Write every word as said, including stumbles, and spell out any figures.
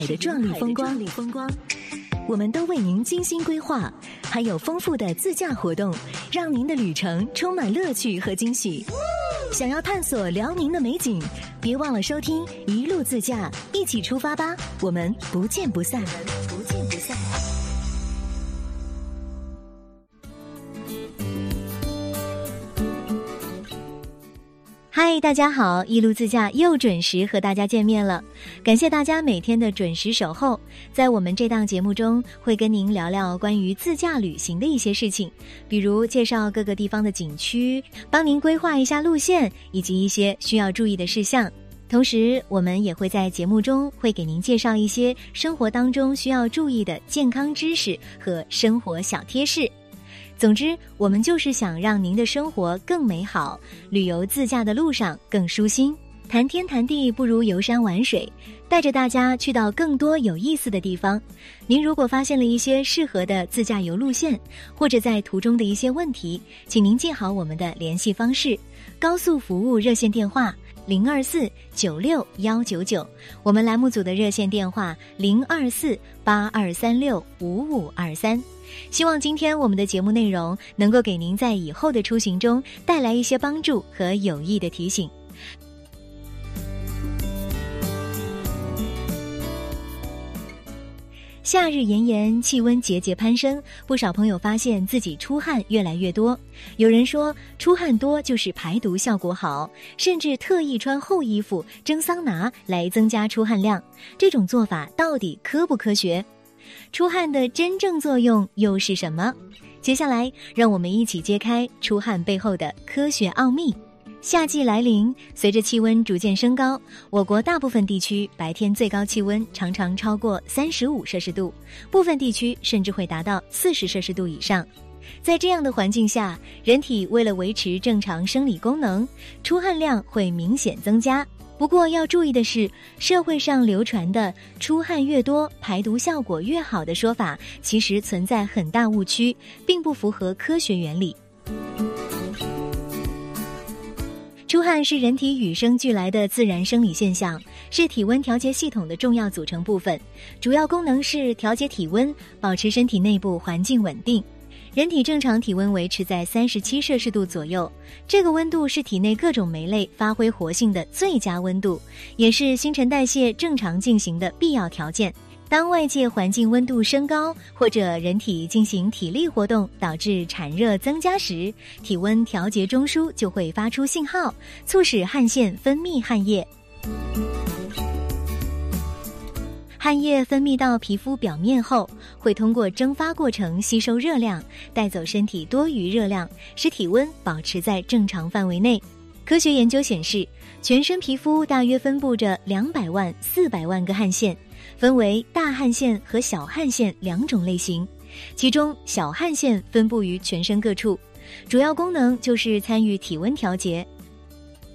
的壮丽风光，我们都为您精心规划，还有丰富的自驾活动，让您的旅程充满乐趣和惊喜。想要探索辽宁的美景，别忘了收听一路自驾，一起出发吧！我们不见不散，不见不散。嗨，大家好，一路自驾又准时和大家见面了，感谢大家每天的准时守候。在我们这档节目中，会跟您聊聊关于自驾旅行的一些事情，比如介绍各个地方的景区，帮您规划一下路线，以及一些需要注意的事项。同时，我们也会在节目中会给您介绍一些生活当中需要注意的健康知识和生活小贴士。总之，我们就是想让您的生活更美好，旅游自驾的路上更舒心。谈天谈地不如游山玩水，带着大家去到更多有意思的地方。您如果发现了一些适合的自驾游路线，或者在途中的一些问题，请您记好我们的联系方式：高速服务热线电话零二四九六幺九九，我们栏目组的热线电话零二四八二三六五五二三。希望今天我们的节目内容能够给您在以后的出行中带来一些帮助和有益的提醒。夏日炎炎，气温节节攀升，不少朋友发现自己出汗越来越多。有人说出汗多就是排毒效果好，甚至特意穿厚衣服蒸桑拿来增加出汗量。这种做法到底科不科学？出汗的真正作用又是什么？接下来让我们一起揭开出汗背后的科学奥秘。夏季来临，随着气温逐渐升高，我国大部分地区白天最高气温常常超过三十五摄氏度，部分地区甚至会达到四十摄氏度以上。在这样的环境下，人体为了维持正常生理功能，出汗量会明显增加。不过要注意的是，社会上流传的出汗越多排毒效果越好的说法，其实存在很大误区，并不符合科学原理。出汗是人体与生俱来的自然生理现象，是体温调节系统的重要组成部分，主要功能是调节体温，保持身体内部环境稳定。人体正常体温维持在三十七摄氏度左右，这个温度是体内各种酶类发挥活性的最佳温度，也是新陈代谢正常进行的必要条件。当外界环境温度升高，或者人体进行体力活动导致产热增加时，体温调节中枢就会发出信号，促使汗腺分泌汗液。汗液分泌到皮肤表面后，会通过蒸发过程吸收热量，带走身体多余热量，使体温保持在正常范围内。科学研究显示，全身皮肤大约分布着两百万、四百万个汗腺，分为大汗腺和小汗腺两种类型。其中，小汗腺分布于全身各处，主要功能就是参与体温调节。